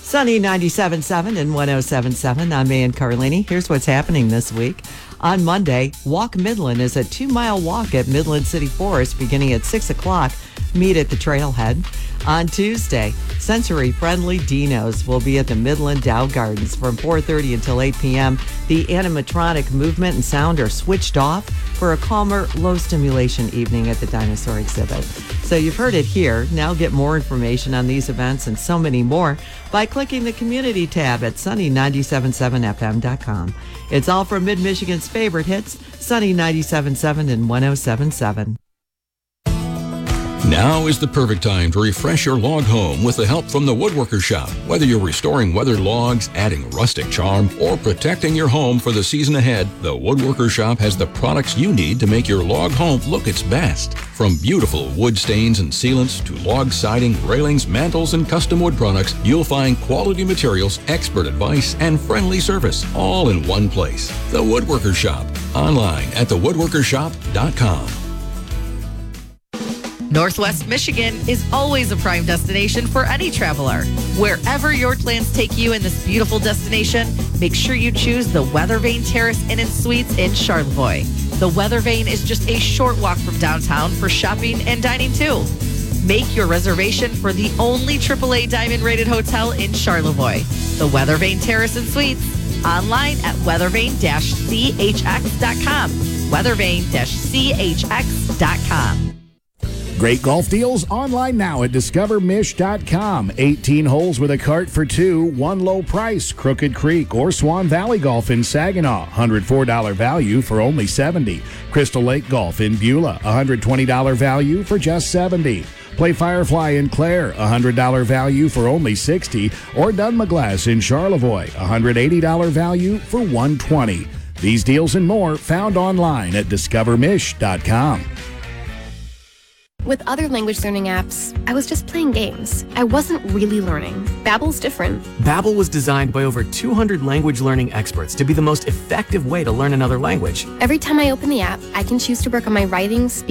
Sunny 97.7 and 107.7. I'm Ann Carlini. Here's what's happening this week. On Monday, Walk Midland is a 2-mile walk at Midland City Forest beginning at 6 o'clock. Meet at the trailhead. On Tuesday, sensory-friendly Dinos will be at the Midland Dow Gardens from 4:30 until 8 p.m. The animatronic movement and sound are switched off for a calmer, low-stimulation evening at the dinosaur exhibit. So you've heard it here. Now get more information on these events and so many more by clicking the community tab at sunny977fm.com. It's all from Mid-Michigan's favorite hits, Sunny 97.7 and 107.7. Now is the perfect time to refresh your log home with the help from the Woodworker Shop. Whether you're restoring weathered logs, adding rustic charm, or protecting your home for the season ahead, the Woodworker Shop has the products you need to make your log home look its best. From beautiful wood stains and sealants to log siding, railings, mantles, and custom wood products, you'll find quality materials, expert advice, and friendly service all in one place. The Woodworker Shop. Online at thewoodworkershop.com. Northwest Michigan is always a prime destination for any traveler. Wherever your plans take you in this beautiful destination, make sure you choose the Weather Vane Terrace Inn and Suites in Charlevoix. The Weather Vane is just a short walk from downtown for shopping and dining too. Make your reservation for the only AAA Diamond rated hotel in Charlevoix. The Weather Vane Terrace and Suites. Online at weathervane-chx.com. weathervane-chx.com. Great golf deals online now at discovermish.com. 18 holes with a cart for two, one low price. Crooked Creek or Swan Valley Golf in Saginaw, $104 value for only $70. Crystal Lake Golf in Beulah, $120 value for just $70. Play Firefly in Clare, $100 value for only $60. Or Dunmaglass in Charlevoix, $180 value for $120. These deals and more found online at discovermish.com. With other language learning apps, I was just playing games. I wasn't really learning. Babbel's different. Babbel was designed by over 200 language learning experts to be the most effective way to learn another language. Every time I open the app, I can choose to work on my writing, speaking,